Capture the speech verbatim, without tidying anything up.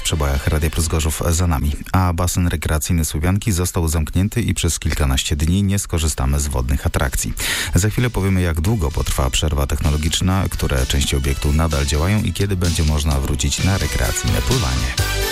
przebojach Radia Plus Gorzów za nami. A basen rekreacyjny Słowianki został zamknięty i przez kilkanaście dni nie skorzystamy z wodnych atrakcji. Za chwilę powiemy, jak długo potrwa przerwa technologiczna, które części obiektu nadal działają i kiedy będzie można wrócić na rekreacyjne pływanie.